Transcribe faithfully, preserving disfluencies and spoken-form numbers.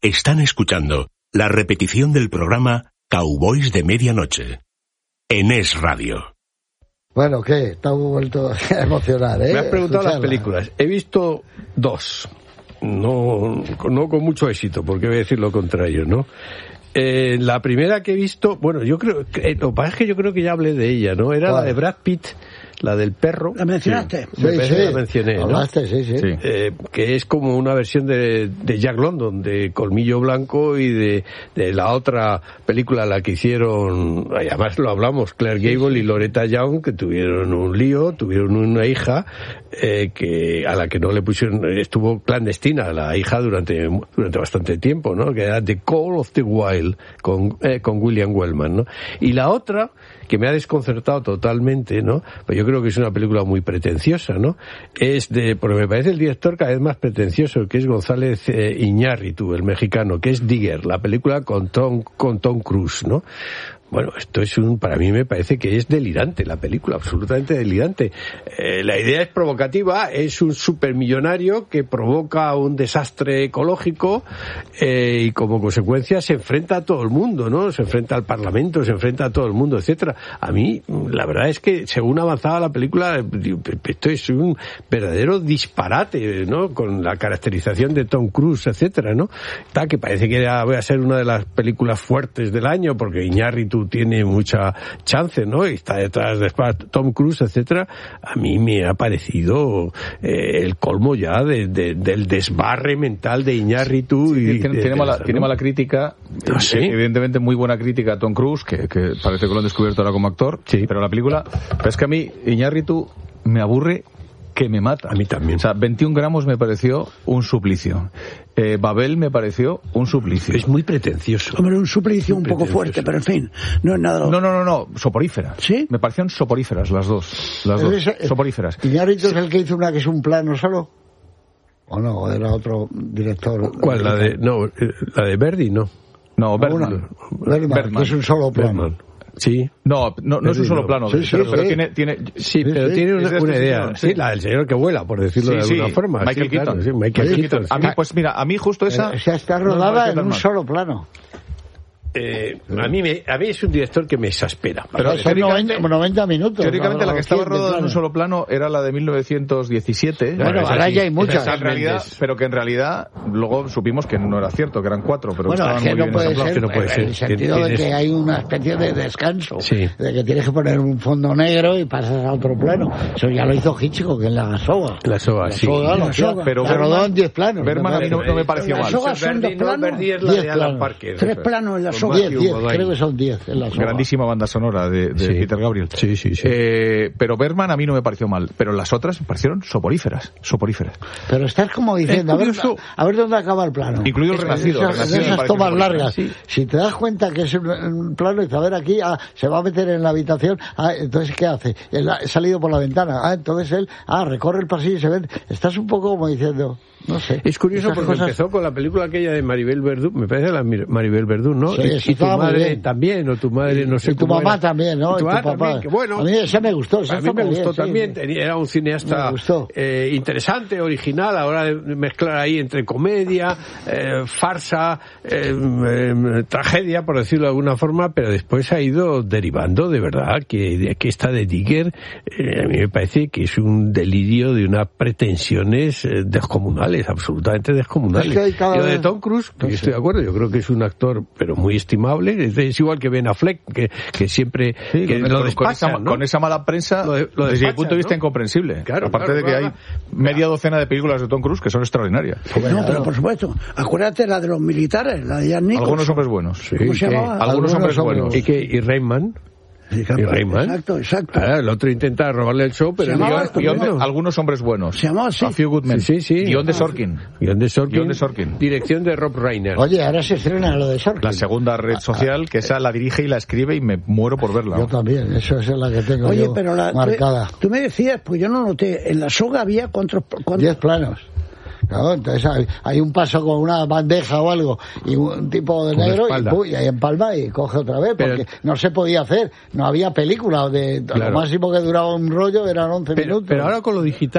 Están escuchando la repetición del programa Cowboys de Medianoche en Es Radio. Bueno, ¿qué? Estamos vuelto a emocionar, ¿eh? Me has preguntado Escucharla. las películas. He visto dos. No, no con mucho éxito, porque voy a decir lo contrario, ¿no? Eh, la primera que he visto, bueno, yo creo, que, lo que pasa es que yo creo que ya hablé de ella, ¿no? Era ¿Cuál? la de Brad Pitt, la del perro. ¿La mencionaste? Sí, Me parece sí. que la mencioné, ¿no? Hablaste, sí, sí. Sí. Eh, que es como una versión de, de Jack London, de Colmillo Blanco, y de, de la otra película, la que hicieron, además lo hablamos, Claire Gable y Loretta Young, que tuvieron un lío, tuvieron una hija eh, que a la que no le pusieron, estuvo clandestina la hija durante durante bastante tiempo, ¿no? Que era The Call of the Wild, con, eh, con William Wellman, ¿no? Y la otra, que me ha desconcertado totalmente, ¿no? Pues yo creo que es una película muy pretenciosa, ¿no? Es de, porque me parece el director cada vez más pretencioso, que es González eh, Iñárritu, el mexicano, que es Digger, la película con Tom, con Tom Cruise, ¿no? Bueno, esto es un, para mí me parece que es delirante la película, absolutamente delirante. Eh, la idea es provocativa, es un supermillonario que provoca un desastre ecológico eh, y como consecuencia se enfrenta a todo el mundo, ¿no? Se enfrenta al Parlamento, se enfrenta a todo el mundo, etcétera. A mí, la verdad es que según avanzaba la película, esto es un verdadero disparate, ¿no? Con la caracterización de Tom Cruise, etcétera, ¿no? Está que parece que va a ser una de las películas fuertes del año porque Iñárritu tiene mucha chance, ¿no? Y está detrás de Tom Cruise, etcétera. A mí me ha parecido eh, el colmo ya de, de, del desbarre mental de Iñárritu. Sí, y tiene, de, tiene, de mala, esa, tiene ¿no? mala crítica, No sé. evidentemente muy buena crítica a Tom Cruise, que, que parece que lo han descubierto ahora como actor, Sí. pero la película, pero es que a mí Iñárritu me aburre que me mata. A mí también. O sea, veintiún gramos me pareció un suplicio. Eh, Babel me pareció un suplicio. Es muy pretencioso. Hombre, un suplicio un poco Pretencioso. fuerte, pero en fin, no es nada. No, no, no, no, soporíferas. ¿Sí? Me parecieron soporíferas las dos. Las dos, Ese- ese- soporíferas. ¿Iñárritu es el que hizo una que es un plano solo? ¿O no? Era otro director. ¿Cuál? La de, no, eh, la de Verdi, no. No, No, Bergman. una. Bergman, Bergman. que es un solo plano. Bergman. Sí. No, no, no es un Verdi solo no. plano, Sí, sí, pero, pero sí. tiene, tiene, Sí, pero sí, tiene es una, de este una idea. señor, Sí, sí. la del señor que vuela, por decirlo Sí, de sí. alguna forma. Michael Sí, claro, Keaton. sí, Michael Michael Keaton. A mí, pues mira, a mí justo esa... O sea, está no me rodada pareció en tan un mal. solo plano. Eh, a mí me, a mí es un director que me exaspera. Pero Vale. Son teóricamente- noventa, noventa minutos. Teóricamente ¿no? la que estaba cien de rodada en un plano. solo plano era la de mil novecientos diecisiete. Bueno, esa ahora sí, ya hay esa muchas. sí. En realidad, Mendes. pero que en realidad luego supimos que no era cierto, que eran cuatro, pero Bueno, estaban es que muy no bien puede ensamblados. ser, que no puede en ser. el sentido de Tienes- que hay una especie de descanso, Sí. de que tienes que poner un fondo negro y pasas a otro plano. Eso ya lo hizo Hitchcock en La Soga. La soga, La sí. Soga, La la Soga. Soga. Pero la Bergman- rodó en diez planos. Bergman a mí no, no me pareció La mal. soga son Verdi, dos no, planos. Verdi es la Diez de Alan planos. Parker. Tres planos en la Con soga. diez, Matthew diez, Modine. creo que son diez en La Soga. Grandísima banda sonora de, de Sí. Peter Gabriel. Sí, sí, sí. Eh, pero Bergman a mí no me pareció mal, pero las otras me parecieron soporíferas, soporíferas. Pero estás como diciendo, a ver, curioso. a ver dónde acaba el plano. Incluido el Es- Renacido, Esas, el Renacido me esas pareció tomas soporífero. largas. Sí. Si te das cuenta que es un, un plano y dices, a ver aquí, ah, se va a meter en la habitación, ah, entonces ¿qué hace? Él ha salido por la ventana, ah, entonces él, ah, recorre el pasillo y se ve. Estás un poco como diciendo, no sé. Es curioso esas porque cosas- empezó con la película aquella de Maribel Verdú, me parece la Mir- Maribel Verdú, ¿no? Sí, y, eso y tu estaba muy madre bien. también, o tu madre, no sé Y tu cómo mamá era. también, ¿no? Y tu Y tu mamá papá. también, que bueno. A mí esa me gustó. Esa A mí está me muy gustó bien, sí, también, sí. tenía- era un cineasta Me gustó. eh, interesante, original, ahora de mezclar ahí entre comedia, eh, farsa, eh, eh, tragedia, por decirlo de alguna forma, pero después ha ido derivando, de verdad, que, que esta de Digger, eh, a mí me parece que es un delirio de unas pretensiones eh, descomunales, absolutamente descomunales. Es que hay cada Yo de vez- Tom Cruise, que No sé. estoy de acuerdo, yo creo que es un actor, pero muy estimable, es, es igual que Ben Affleck, que, que siempre Sí, que con, lo con despachan, esa, ¿no? con esa mala prensa, Lo de- lo desde mi despachan, punto de vista, ¿no? incomprensible. Claro, Aparte claro, de que claro. hay media docena de películas de Tom Cruise que son extraordinarias. No, pero por supuesto. Acuérdate la de los militares, la de Jack Nicholson. Algunos hombres buenos. Sí, ¿Cómo se que- llamaba? Algunos Algunos hombres hombres buenos. ¿Y que y Rayman? Sí, ¿Y Rayman? Exacto, exacto. Ah, el otro intenta robarle el show, pero Se el llamaba guión- Guión de- guión- algunos hombres buenos. Se llamaba así. A Few Good Men. Sí, sí, sí. Guión de Sorkin. Guión de Sorkin. Guión de Sorkin. Dirección de Rob Reiner. Oye, ahora se estrena lo de Sorkin. La segunda red social, que esa la dirige y la escribe y me muero por verla. Yo también, eso es la que tengo Oye, yo pero la, marcada. tú, tú me decías, pues yo no noté, en la soga había cuántos... cuántos- Diez planos. Claro, entonces hay, hay un paso con una bandeja o algo y un tipo de Con la negro y, espalda. pu- y ahí empalma y coge otra vez porque Pero- no se podía hacer, no había película, de, Claro. lo máximo que duraba un rollo eran once pero, minutos. pero ahora con lo digital